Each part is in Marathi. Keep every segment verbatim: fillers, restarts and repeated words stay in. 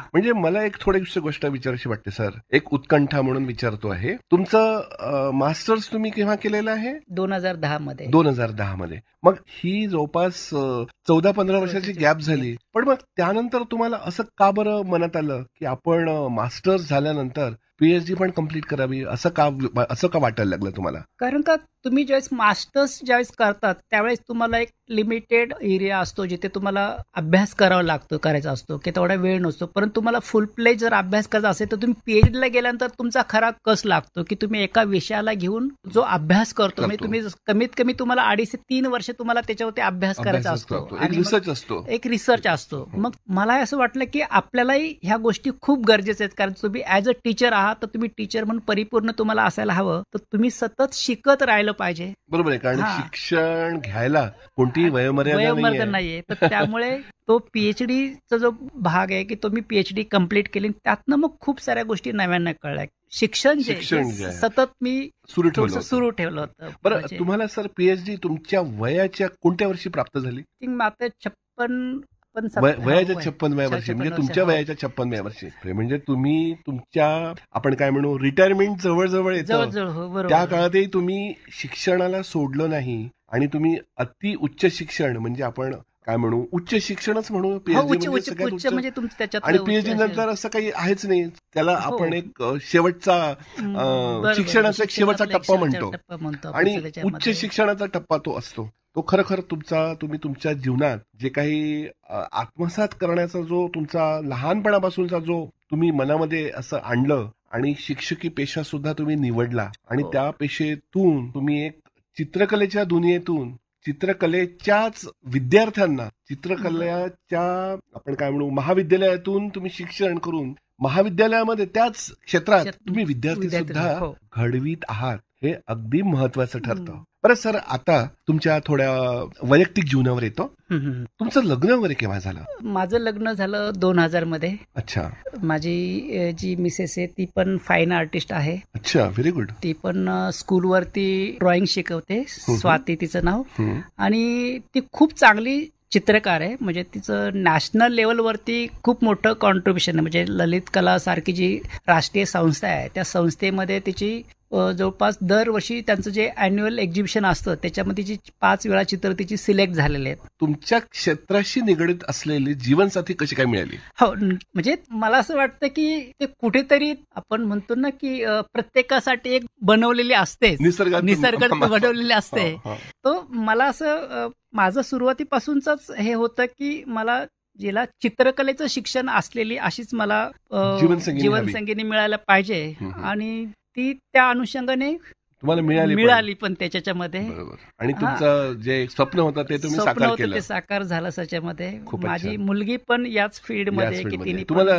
म्हणजे मला एक थोडीशी गोष्ट विचारायची वाटते सर, एक उत्कंठा म्हणून विचारतो आहे. तुमचं मास्टर्स तुम्ही केव्हा केलेलं आहे? दोन हजार दहा मध्ये. दोन हजार दहा मध्ये. मग ही जवळपास चौदा पंधरा वर्षाची गॅप झाली. पण मग त्यानंतर तुम्हाला असं का बरं मनात आलं की आपण मास्टर्स झाल्यानंतर पीएचडी पण कम्प्लीट करावी, असं का असं का वाटायला लागलं तुम्हाला? कारण का तुम्ही ज्यावेळेस मास्टर्स ज्यावेळेस करतात त्यावेळेस तुम्हाला एक लिमिटेड एरिया असतो जिथे तुम्हाला अभ्यास करावा लागतो करायचा असतो की तेवढा वेळ नसतो. परंतु तुम्हाला फुल प्ले जर अभ्यास करायचा असेल तर तुम्ही पीएचडीला गेल्यानंतर तुमचा खरा कस लागतो की तुम्ही एका विषयाला घेऊन जो अभ्यास करतो म्हणजे तुम्ही कमीत कमी तुम्हाला अडीच ते तीन वर्ष तुम्हाला त्याच्यावरती अभ्यास करायचा असतो, रिसर्च असतो एक रिसर्च असतो. मग मला असं वाटलं की आपल्यालाही ह्या गोष्टी खूप गरजेच्या आहेत. कारण तुम्ही ऍज अ टीचर आहात तर तुम्ही टीचर म्हणून परिपूर्ण तुम्हाला असायला हवं, तर तुम्ही सतत शिकत राहिलं पाहिजे. बरोबर आहे, कारण शिक्षण घ्यायला कोणतीही वयोमर्यादा नाहीये. तर त्यामुळे तो पीएचडीचा जो भाग आहे की तो मी पीएचडी कम्प्लीट केली, त्यातनं मग खूप साऱ्या गोष्टी नव्यानं कळल्या. शिक्षण जे सतत मी सुरू ठेवलं सुरू ठेवलं होतं. बरं, तुम्हाला सर पीएचडी तुमच्या वयाच्या कोणत्या वर्षी प्राप्त झाली? आता छप्पन वयाच्या छप्पनव्या वर्षी, म्हणजे तुमच्या वयाच्या छप्पनव्या वर्षी. म्हणजे तुम्ही तुमच्या आपण काय म्हणू रिटायरमेंट जवळजवळ येतं त्या काळातही तुम्ही शिक्षणाला सोडलं नाही आणि तुम्ही अति उच्च शिक्षण म्हणजे आपण काय म्हणू उच्च शिक्षणच म्हणू पीएचडी म्हणजे आणि पीएचडी नंतर असं काही आहेच नाही, त्याला आपण एक शेवटचा शिक्षणाचा एक शेवटचा टप्पा म्हणतो आणि उच्च शिक्षणाचा टप्पा तो असतो. तो खरोखर तुमचा तुम्ही तुमच्या जीवनात जे काही आत्मसात करण्याचा जो तुमचा लहानपणापासूनचा जो तुम्ही मनामध्ये असं आणलं आणि शिक्षकी पेशा सुद्धा तुम्ही निवडला आणि त्या पेशेतून तुम्ही एक चित्रकलेच्या दुनियेतून चित्रकलेच्याच विद्यार्थ्यांना चित्रकलेच्या आपण काय म्हणू महाविद्यालयातून तुम्ही शिक्षण करून महाविद्यालयामध्ये त्याच क्षेत्रात तुम्ही विद्यार्थी सुद्धा घडवीत आहात, हे अगदी महत्वाचं ठरतं. बरं सर, आता तुमच्या थोड्या वैयक्तिक जीवनावर येतो. तुमचं लग्न वगैरे केव्हा झालं? माझं लग्न झालं दोन हजार मध्ये. अच्छा. माझी जी मिसेस आहे ती पण फाईन आर्टिस्ट आहे. अच्छा, व्हेरी गुड. ती पण स्कूलवरती ड्रॉइंग शिकवते, स्वाती तिचं नाव, आणि ती खूप चांगली चित्रकार आहे. म्हणजे तिचं नॅशनल लेवलवरती खूप मोठं कॉन्ट्रीब्युशन आहे. म्हणजे ललित कला सारखी जी राष्ट्रीय संस्था आहे त्या संस्थेमध्ये तिची जवळपास दरवर्षी त्यांचं जे अॅन्युअल एक्झिबिशन असतं त्याच्यामध्ये जी पाच वेळा चित्र तिची सिलेक्ट झालेले आहेत. तुमच्या क्षेत्राशी निगडीत असलेली जीवनसाथी कशी काय मिळाली? हो, म्हणजे मला असं वाटतं की ते कुठेतरी आपण म्हणतो ना की प्रत्येकासाठी एक बनवलेली असते, निसर्गात निसर्गात बनवलेली असते. तो मला असं माझं सुरुवातीपासूनच हे होतं की मला जिला चित्रकलेचं शिक्षण असलेली अशीच मला जीवनसंगिनी मिळायला पाहिजे आणि ती त्या अनुषंगाने तुम्हाला मिळाली मिळाली पण त्याच्यामध्ये. आणि तुमचं जे स्वप्न होतं ते तुम्ही साकार केलं, ते साकार झालं त्याच्यामध्ये. माझी मुलगी पण याच फील्ड मध्ये की तिने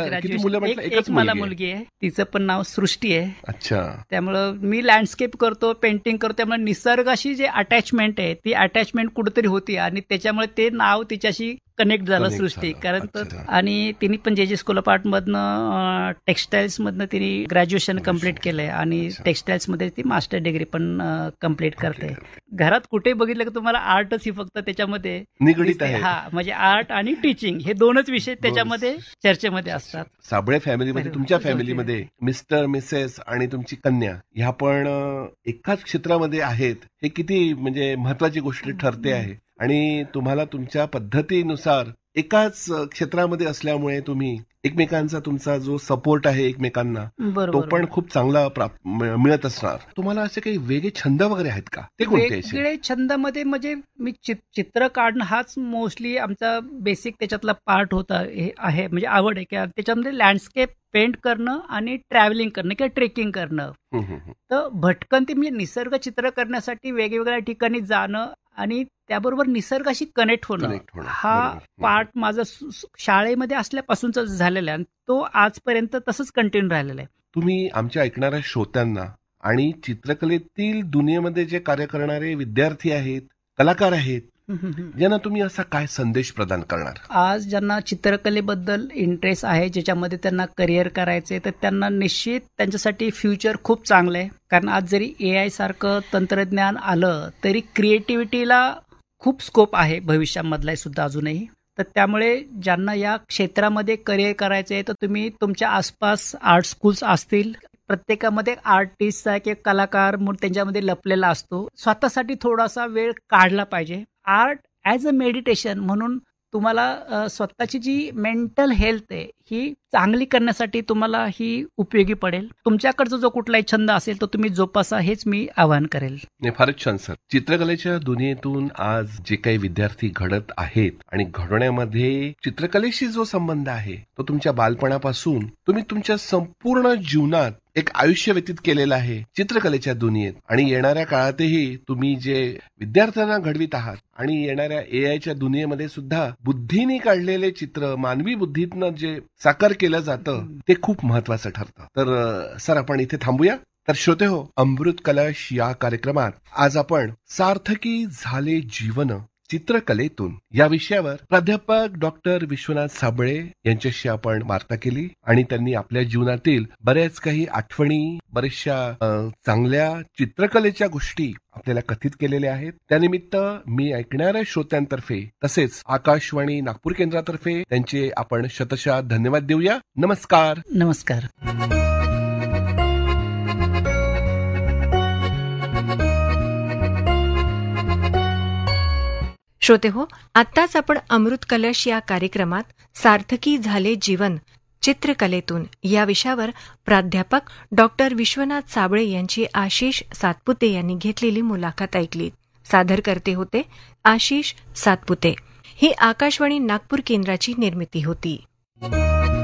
एक मला मुलगी आहे, तिचं पण नाव सृष्टी आहे. अच्छा. त्यामुळं मी लँडस्केप करतो, पेंटिंग करतो, त्यामुळे निसर्गाशी जे अटॅचमेंट आहे ती अटॅचमेंट कुठेतरी होती आणि त्याच्यामुळे ते नाव तिच्याशी कनेक्ट झालं सृष्टी. कारण आणि तिने पण जे जे स्कूल ऑफ आर्ट मधनं टेक्सटाईल्स मधनं तिने ग्रॅज्युएशन कम्प्लीट केलंय आणि टेक्सटाईल्स मध्ये ती मास्टर डिग्री पण कम्प्लीट करते. घरात कुठे बघितलं की तुम्हाला आर्टच ही फक्त त्याच्यामध्ये निगडीत आहे. हा, म्हणजे आर्ट आणि टीचिंग हे दोनच विषय त्याच्यामध्ये चर्चेमध्ये असतात. साबळे फॅमिलीमध्ये, तुमच्या फॅमिलीमध्ये मिस्टर मिसेस आणि तुमची कन्या ह्या पण एकाच क्षेत्रामध्ये आहेत, हे किती म्हणजे महत्वाची गोष्ट ठरते आहे. आणि तुम्हाला तुमच्या पद्धतीनुसार एकाच क्षेत्रामध्ये असल्यामुळे तुम्ही एकमेकांचा तुमचा जो सपोर्ट आहे एकमेकांना तो पण खूप चांगला मिळत असणार. तुम्हाला असे काही वेगळे छंद वगैरे आहेत का? ते कोणते? वेगळे छंदामध्ये म्हणजे मी चित्र काढणं हाच मोस्टली आमचा बेसिक त्याच्यातला पार्ट होता हे आहे. म्हणजे आवड आहे की त्याच्यामध्ये लँडस्केप पेंट करणं आणि ट्रॅव्हलिंग करणं किंवा ट्रेकिंग करणं. तर भटकंती म्हणजे निसर्ग चित्र करण्यासाठी वेगवेगळ्या ठिकाणी जाणं आणि त्याबरोबर निसर्गाशी कनेक्ट होणं हा पार्ट माझा शाळेमध्ये असल्यापासूनच झालेला आहे आणि तो आजपर्यंत तसंच कंटिन्यू राहिलेला आहे. तुम्ही आमच्या ऐकणाऱ्या श्रोत्यांना आणि चित्रकलेतील दुनियेमध्ये जे कार्य करणारे विद्यार्थी आहेत, कलाकार आहेत, ज्यांना तुम्ही असा काय संदेश प्रदान करणार? आज ज्यांना चित्रकलेबद्दल इंटरेस्ट आहे, ज्याच्यामध्ये त्यांना करिअर करायचे, तर त्यांना निश्चित त्यांच्यासाठी फ्युचर खूप चांगलं आहे. कारण आज जरी ए आय सारखं तंत्रज्ञान आलं तरी क्रिएटिव्हिटीला खूप स्कोप आहे भविष्यामधला सुद्धा अजूनही. तर त्यामुळे ज्यांना या क्षेत्रामध्ये करिअर करायचं आहे तर तुम्ही तुमच्या आसपास आर्ट स्कूल्स असतील, प्रत्येकामध्ये आर्टिस्ट आहे किंवा कलाकार म्हणून त्यांच्यामध्ये लपलेला असतो. स्वतःसाठी थोडासा वेळ काढला पाहिजे. आर्ट ॲज अ मेडिटेशन म्हणून तुम्हाला स्वतःची जी मेंटल हेल्थ आहे ही चांगली करण्यासाठी तुम्हाला ही उपयोगी पडेल. तुमच्याकडचा जो कुठलाही छंद असेल तो तुम्ही जोपासा, हेच मी आवाहन करेल. नाही, फारच छान सर. चित्रकलेच्या दुनियेतून आज जे काही विद्यार्थी घडत आहेत आणि घडवण्यामध्ये चित्रकलेशी जो संबंध आहे तो तुमच्या बालपणापासून तुम्ही तुमच्या संपूर्ण जीवनात एक आयुष्य व्यतीत केलेलं आहे चित्रकलेच्या दुनियेत, आणि येणाऱ्या काळातही तुम्ही जे विद्यार्थ्यांना घडवित आहात आणि येणाऱ्या ए आयच्या दुनियेमध्ये सुद्धा बुद्धीने काढलेले चित्र मानवी बुद्धीतनं जे साकार केलं जातं ते खूप महत्वाचं ठरतं. तर सर आपण इथे थांबूया. तर श्रोते हो, अमृत कलश या कार्यक्रमात आज आपण सार्थकी झाले जीवन चित्रकलेतून या विषयावर प्राध्यापक डॉक्टर विश्वनाथ साबळे यांच्याशी आपण वार्ता केली आणि त्यांनी आपल्या जीवनातील बऱ्याच काही आठवणी, बऱ्याचशा चांगल्या चित्रकलेच्या गोष्टी आपल्याला कथित केलेल्या आहेत. त्यानिमित्त मी ऐकणाऱ्या श्रोत्यांतर्फे तसेच आकाशवाणी नागपूर केंद्रातर्फे त्यांचे आपण शतशः धन्यवाद देऊया. नमस्कार. नमस्कार. श्रोते हो, आत्ताच आपण अमृत कलश या कार्यक्रमात सार्थकी झाले जीवन चित्रकलेतून या विषयावर प्राध्यापक डॉक्टर विश्वनाथ साबळे यांची आशिष सातपुते यांनी घेतलेली मुलाखत ऐकली. सादर करते होते आशिष सातपुते. ही आकाशवाणी नागपूर केंद्राची निर्मिती होती.